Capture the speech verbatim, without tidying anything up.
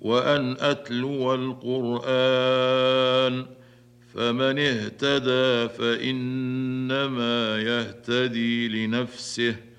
وأن أتلو القرآن، فمن اهتدى فإنما يهتدي لنفسه،